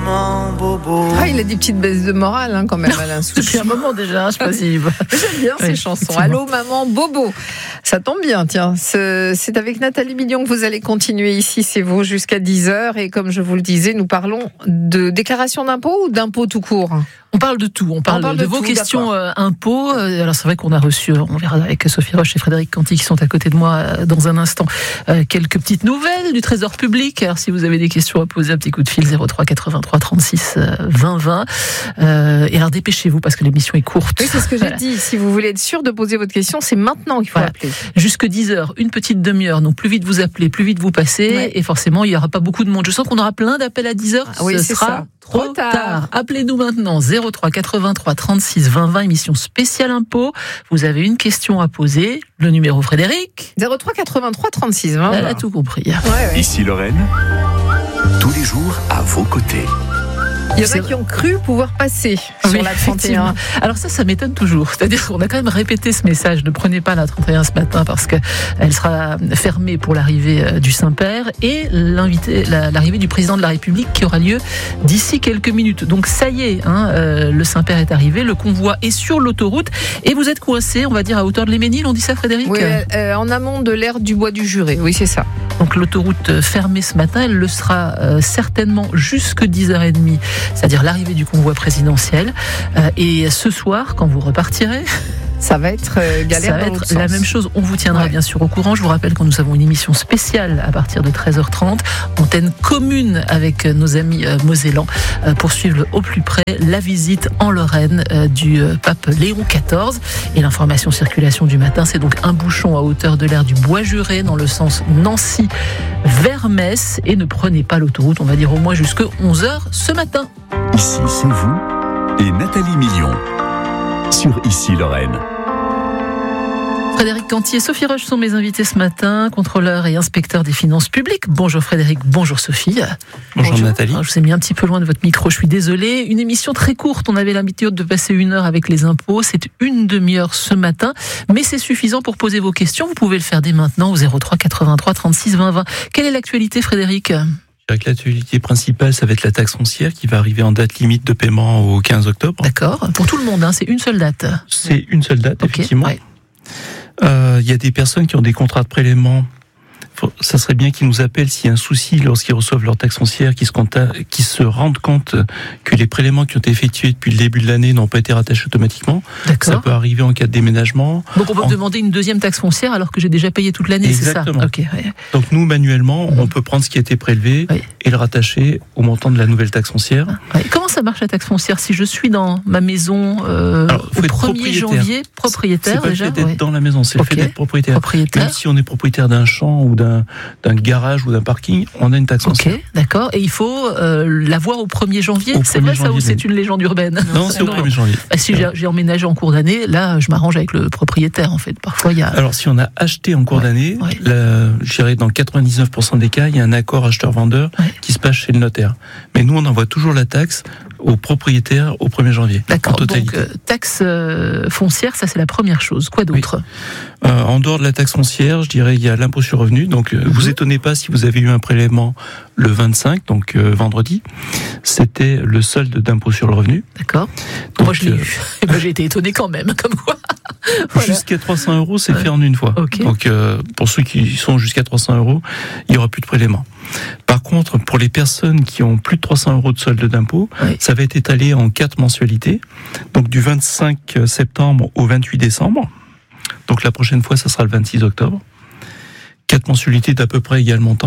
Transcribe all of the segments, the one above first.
maman bobo. Ah, il a des petites baisses de morale quand même, Alain Souchon. Depuis un moment déjà, je sais pas si... J'aime bien ces chansons. Allô maman bobo. Ça tombe bien, tiens. C'est avec Nathalie Million que vous allez continuer ici, c'est vous, jusqu'à 10h. Et comme je vous le disais, nous parlons de déclaration d'impôt ou d'impôt tout court ? On parle de tout, on parle de vos tout, questions impôts. Alors c'est vrai qu'on a reçu, on verra avec Sophie Roche et Frédéric Canty qui sont à côté de moi dans un instant, quelques petites nouvelles du Trésor public. Alors si vous avez des questions à poser, un petit coup de fil 03 83 36 20 20. Et alors dépêchez-vous parce que l'émission est courte. Oui, c'est ce que j'ai dit. Si vous voulez être sûr de poser votre question, c'est maintenant qu'il faut appeler. Jusque 10h, une petite demi-heure. Donc plus vite vous appelez, plus vite vous passez. Ouais. Et forcément, il n'y aura pas beaucoup de monde. Je sens qu'on aura plein d'appels à 10h. Oui, ce sera trop tard. Appelez-nous maintenant 03 83 36 20 20, émission spéciale impôt. Vous avez une question à poser. Le numéro Frédéric 03 83 36 20 20. Elle a tout compris. Ouais. Ici Lorraine, tous les jours à vos côtés. Il y en a qui ont cru pouvoir passer sur la 31. Alors ça m'étonne toujours. C'est-à-dire qu'on a quand même répété ce message. Ne prenez pas la 31 ce matin parce qu'elle sera fermée pour l'arrivée du Saint-Père et l'arrivée du président de la République qui aura lieu d'ici quelques minutes. Donc ça y est, le Saint-Père est arrivé, le convoi est sur l'autoroute et vous êtes coincé, on va dire, à hauteur de l'Héménil, on dit ça Frédéric ? Oui, en amont de l'aire du Bois du Juré, oui c'est ça. Donc l'autoroute fermée ce matin, elle le sera certainement jusque 10h30. C'est-à-dire l'arrivée du convoi présidentiel. Et ce soir, quand vous repartirez... Ça va être galère. Ça va être la même chose. On vous tiendra bien sûr au courant. Je vous rappelle que nous avons une émission spéciale à partir de 13h30, antenne commune avec nos amis mosellans pour suivre au plus près la visite en Lorraine du pape Léon XIV. Et l'information circulation du matin, c'est donc un bouchon à hauteur de l'aire du Bois-Juré dans le sens Nancy vers Metz. Et ne prenez pas l'autoroute, on va dire au moins jusque 11h ce matin. Ici, c'est vous et Nathalie Million sur Ici Lorraine. Frédéric Canty et Sophie Roche sont mes invités ce matin, contrôleur et inspecteur des finances publiques. Bonjour Frédéric, bonjour Sophie. Bonjour Nathalie. Alors, je vous ai mis un petit peu loin de votre micro, je suis désolée. Une émission très courte, on avait l'habitude de passer 1 heure avec les impôts, c'est une demi-heure ce matin, mais c'est suffisant pour poser vos questions. Vous pouvez le faire dès maintenant au 03 83 36 20 20. Quelle est l'actualité Frédéric ? L'actualité principale, ça va être la taxe foncière qui va arriver en date limite de paiement au 15 octobre. D'accord, pour tout le monde, c'est une seule date. C'est une seule date, effectivement. Ouais. Il y a des personnes qui ont des contrats de prélèvement. Ça serait bien qu'ils nous appellent s'il y a un souci lorsqu'ils reçoivent leur taxe foncière, qu'ils se rendent compte que les prélèvements qui ont été effectués depuis le début de l'année n'ont pas été rattachés automatiquement. D'accord. Ça peut arriver en cas de déménagement. Donc on peut demander une deuxième taxe foncière alors que j'ai déjà payé toute l'année, exactement. C'est ça ? Okay, ouais. Donc nous, manuellement, on peut prendre ce qui a été prélevé et le rattacher au montant de la nouvelle taxe foncière. Comment ça marche la taxe foncière ? Si je suis dans ma maison au 1er janvier, propriétaire déjà ? C'est pas le fait d'être dans la maison, c'est le fait d'être propriétaire. Même si on est propriétaire d'un champ ou d'un garage ou d'un parking, on a une taxe foncière. Ok, d'accord. Et il faut l'avoir au 1er janvier. C'est 1er vrai ça janvier, ou c'est une légende urbaine ? Non, c'est au 1er janvier. Si j'ai emménagé en cours d'année, là, je m'arrange avec le propriétaire, en fait. Parfois, il y a... Alors, si on a acheté en cours d'année, je dirais dans 99% des cas, il y a un accord acheteur-vendeur qui se passe chez le notaire. Mais nous, on envoie toujours la taxe au propriétaire au 1er janvier. D'accord, donc taxe foncière, ça c'est la première chose. Quoi d'autre ? En dehors de la taxe foncière, je dirais il y a l'impôt sur revenu. Donc vous étonnez pas si vous avez eu un prélèvement le 25, donc vendredi. C'était le solde d'impôt sur le revenu. D'accord. Donc, moi je l'ai eu. J'ai été étonné quand même, comme quoi. Voilà. Jusqu'à 300 €, c'est fait en une fois. Okay. Donc pour ceux qui sont jusqu'à 300 €, il n'y aura plus de prélèvement. Par contre, pour les personnes qui ont plus de 300 € de solde d'impôt, ça va être étalé en 4 mensualités. Donc du 25 septembre au 28 décembre. Donc la prochaine fois, ça sera le 26 octobre. 4 mensualités d'à peu près égal montant.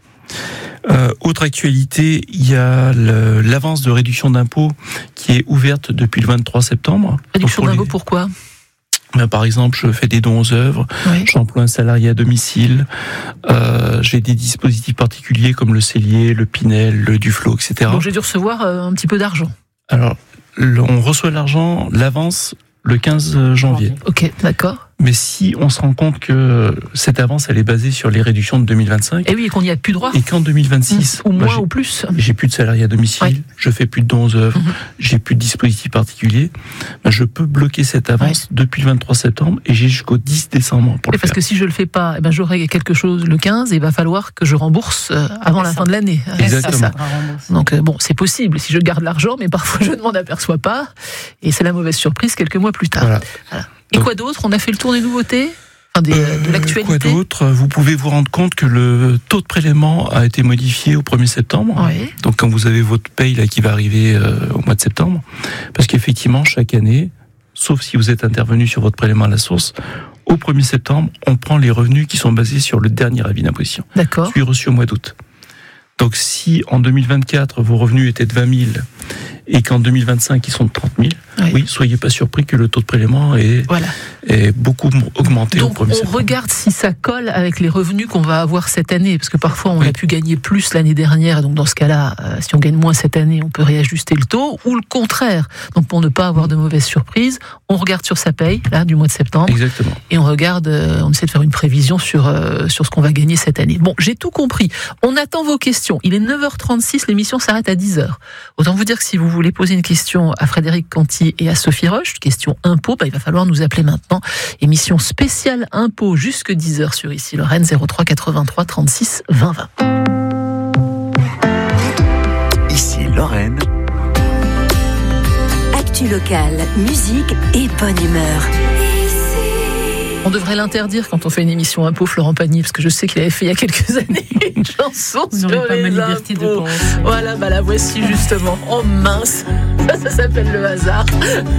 Autre actualité, il y a l'avance de réduction d'impôt qui est ouverte depuis le 23 septembre. Réduction d'impôt pourquoi ? Par exemple, je fais des dons aux œuvres, j'emploie un salarié à domicile, j'ai des dispositifs particuliers comme le cellier, le Pinel, le Duflo, etc. Donc j'ai dû recevoir un petit peu d'argent. Alors, on reçoit l'argent, l'avance, le 15 janvier. Ok, d'accord. Mais si on se rend compte que cette avance, elle est basée sur les réductions de 2025. Et oui, et qu'on n'y a plus droit. Et qu'en 2026. Ou moins ou plus. J'ai plus de salariés à domicile, je fais plus de dons aux œuvres, j'ai plus de dispositifs particuliers. Je peux bloquer cette avance depuis le 23 septembre et j'ai jusqu'au 10 décembre pour le faire. Parce que si je le fais pas, j'aurai quelque chose le 15 et il va falloir que je rembourse avant la fin de l'année. Exactement. Donc c'est possible si je garde l'argent, mais parfois je ne m'en aperçois pas. Et c'est la mauvaise surprise quelques mois plus tard. Voilà. Et quoi d'autre ? On a fait le tour des nouveautés ? De l'actualité. Quoi d'autre ? Vous pouvez vous rendre compte que le taux de prélèvement a été modifié au 1er septembre. Oui. Donc quand vous avez votre paye là, qui va arriver au mois de septembre, parce qu'effectivement, chaque année, sauf si vous êtes intervenu sur votre prélèvement à la source, au 1er septembre, on prend les revenus qui sont basés sur le dernier avis d'imposition. D'accord. Celui reçu au mois d'août. Donc si en 2024, vos revenus étaient de 20 000 et qu'en 2025, ils sont de 30 000, oui, soyez pas surpris que le taux de prélèvement est beaucoup augmenté. Donc au 1er on septembre. regarde si ça colle avec les revenus qu'on va avoir cette année, parce que parfois on a pu gagner plus l'année dernière, et donc dans ce cas-là, si on gagne moins cette année, on peut réajuster le taux, ou le contraire. Donc pour ne pas avoir de mauvaises surprises, on regarde sur sa paye, là, du mois de septembre. Exactement. Et on regarde, on essaie de faire une prévision sur ce qu'on va gagner cette année. Bon, j'ai tout compris. On attend vos questions. Il est 9h36, l'émission s'arrête à 10h. Autant vous dire que si vous voulez poser une question à Frédéric Canty et à Sophie Roche, question impôt, il va falloir nous appeler maintenant. Émission spéciale impôt jusque 10h sur Ici Lorraine, 03 83 36 20 20. Ici Lorraine. Actu locale, musique et bonne humeur. On devrait l'interdire quand on fait une émission impôt, Florent Pagny, parce que je sais qu'il avait fait il y a quelques années une chanson sur les liberté impôts. de penser. Voilà, la voici justement. Oh mince, ça s'appelle le hasard.